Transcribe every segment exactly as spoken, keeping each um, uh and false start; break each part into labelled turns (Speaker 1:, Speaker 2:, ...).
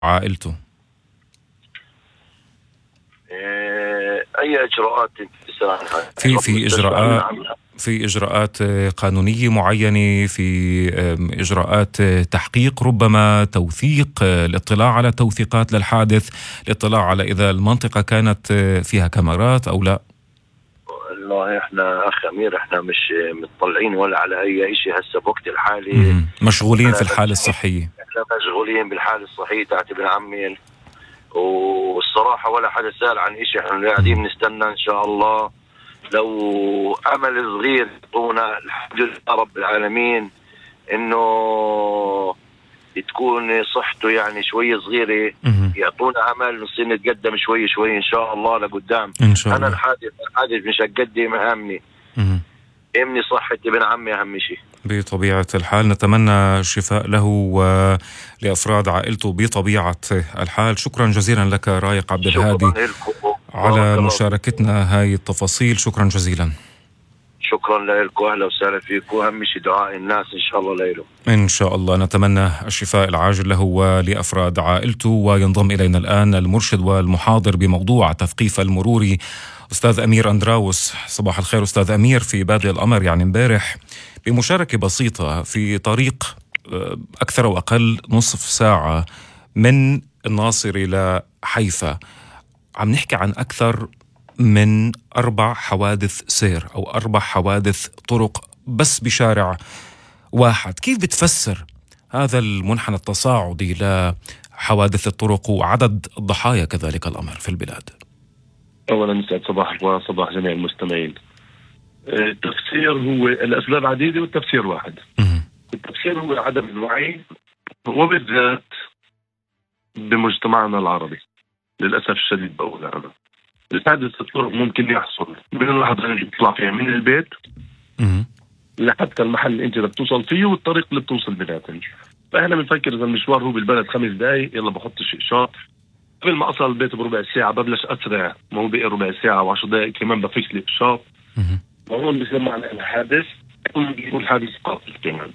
Speaker 1: عائلته؟
Speaker 2: أي إجراءات
Speaker 1: في في إجراءات في إجراءات قانونية معينة، في إجراءات تحقيق، ربما توثيق، الاطلاع على توثيقات للحادث، الاطلاع على إذا المنطقة كانت فيها كاميرات أو لا؟
Speaker 2: والله احنا اخ امير احنا مش متطلعين ولا على اي شيء هسه بوقت الحالي،
Speaker 1: مشغولين في الحالة الصحية.
Speaker 2: احنا مشغولين بالحالة الصحية تاعت ابن عمي، والصراحة ولا حدا سأل عن شيء. احنا قاعدين نستنى ان شاء الله لو امل صغير يعطونا، الحمد لله رب العالمين انه تكون صحته يعني شوية صغيرة، يعطونا امل نصير نتقدم شوي شوي ان شاء الله لقدام.
Speaker 1: إن شاء الله.
Speaker 2: انا الحادث الحادث مش هقدم همني، امني صحة ابن عمي اهم شيء.
Speaker 1: بطبيعة الحال نتمنى الشفاء له ولأفراد عائلته بطبيعة الحال. شكرا جزيلا لك رايق عبد الهادي على مشاركتنا هاي التفاصيل، شكرا جزيلا.
Speaker 2: شكرا لكم، اهلا وسهلا فيكم، اهم شيء دعاء الناس ان شاء الله ليله.
Speaker 1: ان شاء الله نتمنى الشفاء العاجل له ولافراد عائلته. وينضم الينا الان المرشد والمحاضر بموضوع التثقيف المروري استاذ امير اندراوس. صباح الخير استاذ امير. في بادئ الامر يعني امبارح بمشاركه بسيطه في طريق اكثر واقل نصف ساعه من الناصر الى حيفا، عم نحكي عن اكثر من أربع حوادث سير أو أربع حوادث طرق بس بشارع واحد. كيف بتفسر هذا المنحنى التصاعدي لحوادث الطرق وعدد الضحايا كذلك الأمر في البلاد؟
Speaker 3: أولا يسعد صباحك وصباح جميع المستمعين. التفسير هو الأسباب عديدة والتفسير واحد. م- التفسير هو عدم الوعي، وبالذات بمجتمعنا العربي للأسف الشديد. بقول أنا الحادث الطرق ممكن يحصل من اللحظة اللي بتطلع فيها من البيت لحتى المحل اللي انت بدك توصل فيه والطريق اللي بتوصل بذاته. فاحنا بنفكر اذا المشوار هو بالبلد خمس دقائق يلا بحط شيء شاط، قبل ما اصل البيت بربع ساعة ببلش اسرع، ما هو بقي ربع ساعة وعشر دقائق كمان بفكس لي بشاط، وهون بصير معنا الحادث يكون حادث قاتل كمان.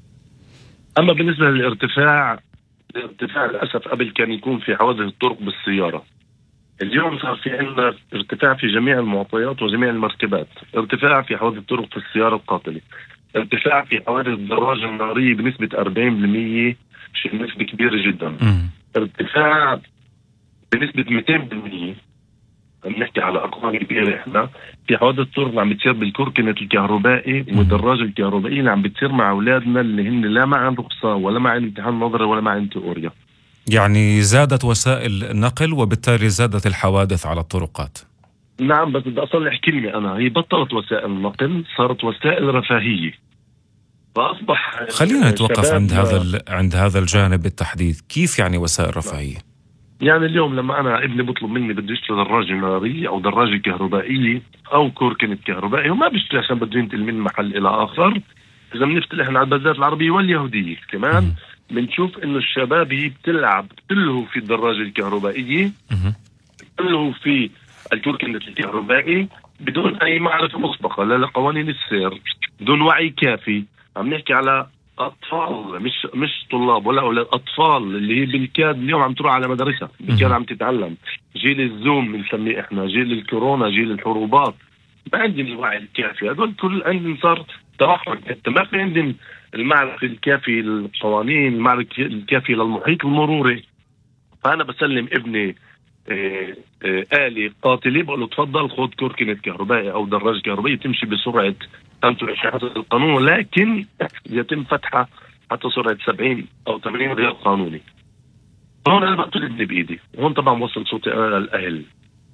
Speaker 3: اما بالنسبة للارتفاع، الارتفاع للاسف قبل كان يكون في حوادث الطرق بالسيارة، اليوم صار في عندنا ارتفاع في جميع المعطيات وجميع المركبات. ارتفاع في حوادث الطرق في السيارة القاتلة، ارتفاع في حوادث الدراجة النارية بنسبة أربعين بالمئة، شيء نسبة كبيرة جدا. م. ارتفاع بنسبة مئتين بالمئة، نحكي على أرقام كبيرة. احنا في حوادث الطرق اللي عم بتصير بالكوركنت الكهربائي والدراجة الكهربائية اللي عم بتصير مع أولادنا اللي هن لا معهم رخصة ولا معهم امتحان نظري ولا معهم تيوريا.
Speaker 1: يعني زادت وسائل النقل وبالتالي زادت الحوادث على الطرقات.
Speaker 3: نعم، بس بدي أصلح كلمة أنا، هي بطلت وسائل النقل، صارت وسائل رفاهية. فأصبح
Speaker 1: خلينا نتوقف عند هذا عند هذا الجانب بالتحديد. كيف يعني وسائل رفاهية؟
Speaker 3: يعني اليوم لما أنا ابني بطلب مني بده يشتري دراجة نارية أو دراجة كهربائية أو كوركنت كهربائي، وما بيشتري عشان بده ينتقل من محل إلى آخر. إذا بنفتح إحنا على البلدات العربية واليهودية كمان م. بنشوف إنه الشباب هي بتلعب بتلهوا في الدراجة الكهربائية، بتلهوا في الكوركنت الكهربائي بدون أي معرفة مسبقة لا لقوانين السير، بدون وعي كافي. عم نحكي على أطفال، مش مش طلاب ولا أولاد، أطفال اللي هي بالكاد اليوم عم تروح على مدرسة، بالكاد عم تتعلم. جيل الزوم بنسميه إحنا، جيل الكورونا، جيل الحروبات، ما عندهم الوعي الكافي. هذول كل عندهم صار توحد، حتى ما في عندهم المعرفة الكافي للقوانين، المعرفة الكافي للمحيط المروري. فأنا بسلم ابني آه آه آلي قاتلي بقول له تفضل خذ كوركنت كهربائي أو دراجة كهربائية تمشي بسرعة خمسة وعشرين حسب القانون، لكن يتم فتحها حتى سرعة سبعين أو ثمانين غير قانوني. هون أنا بقتل ابني بإيدي. هون طبعا وصل صوتي أنا للأهل،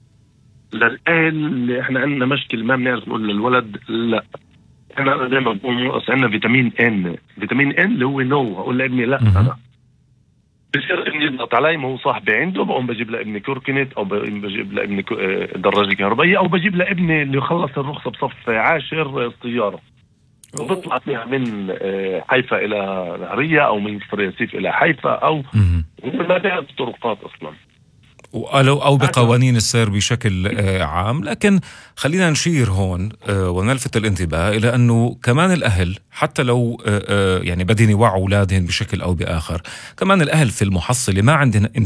Speaker 3: للأهل اللي إحنا عندنا مشكلة ما بنعرف نقول للولد لا. احنا دائما بنقول نقص عندنا فيتامين ان، فيتامين ان اللي هو نو. هقول لابني لا م- انا بصير ابني يضغط علي، ما هو صاحبي عنده، بقوم بجيب لابني كوركنت او بجيب لابني دراجه كهربائيه او بجيب لابني اللي يخلص الرخصه بصف عاشر السياره وبطلع فيها من حيفا الى نهريه او من فريسيف الى حيفا، او ما بيعرف الطرقات اصلا.
Speaker 1: أو أو بقوانين السير بشكل عام. لكن خلينا نشير هون ونلفت الانتباه إلى أنه كمان الأهل حتى لو يعني بدهم يوعوا أولادهم بشكل أو بآخر، كمان الأهل في المحصلة ما عندنا